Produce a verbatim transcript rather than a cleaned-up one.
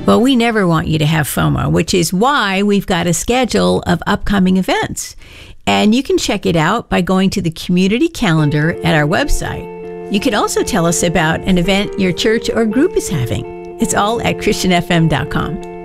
Well, we never want you to have FOMO, which is why we've got a schedule of upcoming events. And you can check it out by going to the community calendar at our website. You can also tell us about an event your church or group is having. It's all at Christian F M dot com.